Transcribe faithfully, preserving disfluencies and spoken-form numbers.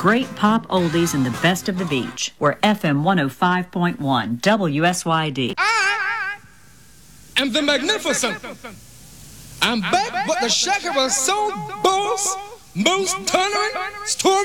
great pop oldies and the best of the beach. We're F M one oh five point one, W S Y D. I am the magnificent. I'm back, but the shaker was so boss, most tolerant, stormy.